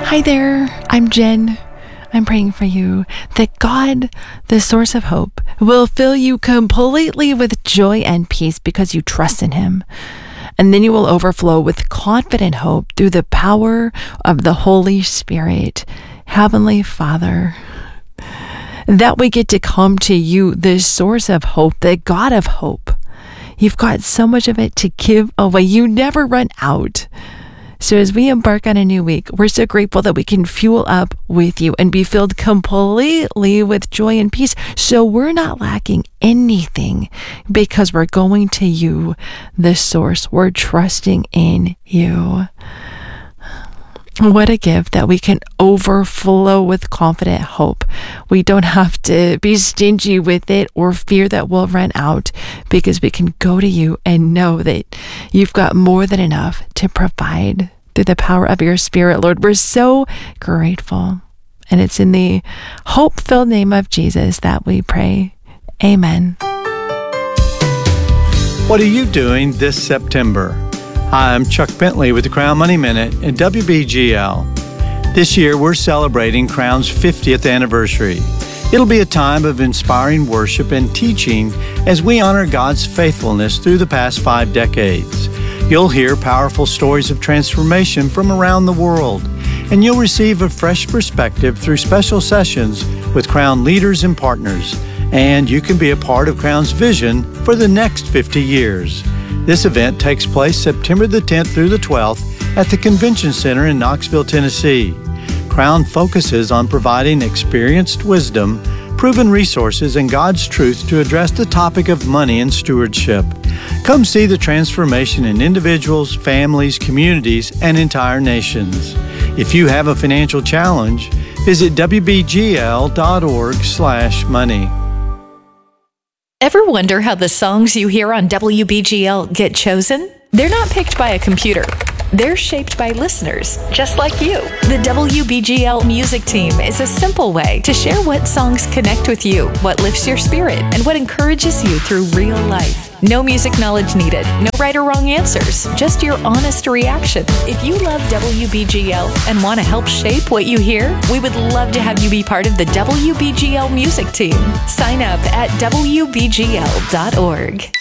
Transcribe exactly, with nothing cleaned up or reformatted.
Hi there, I'm Jen. I'm praying for you that God, the source of hope, will fill you completely with joy and peace because you trust in Him. And then you will overflow with confident hope through the power of the Holy Spirit. Heavenly Father, that we get to come to you, the source of hope, the God of hope. You've got so much of it to give away. You never run out. So as we embark on a new week, we're so grateful that we can fuel up with you and be filled completely with joy and peace. So we're not lacking anything because we're going to you, the source. We're trusting in you. What a gift that we can overflow with confident hope. We don't have to be stingy with it or fear that we'll run out because we can go to you and know that you've got more than enough to provide through the power of your Spirit, Lord. We're so grateful. And it's in the hope-filled name of Jesus that we pray. Amen. What are you doing this September? Hi, I'm Chuck Bentley with the Crown Money Minute and W B G L. This year, we're celebrating Crown's fiftieth anniversary. It'll be a time of inspiring worship and teaching as we honor God's faithfulness through the past five decades. You'll hear powerful stories of transformation from around the world, and you'll receive a fresh perspective through special sessions with Crown leaders and partners. And you can be a part of Crown's vision for the next fifty years. This event takes place September the tenth through the twelfth at the Convention Center in Knoxville, Tennessee. Crown focuses on providing experienced wisdom, proven resources, and God's truth to address the topic of money and stewardship. Come see the transformation in individuals, families, communities, and entire nations. If you have a financial challenge, visit w b g l dot org slash money. Ever wonder how the songs you hear on W B G L get chosen? They're not picked by a computer. They're shaped by listeners, just like you. The W B G L music team is a simple way to share what songs connect with you, what lifts your spirit, and what encourages you through real life. No music knowledge needed, no right or wrong answers, just your honest reaction. If you love W B G L and want to help shape what you hear, we would love to have you be part of the W B G L music team. Sign up at w b g l dot org.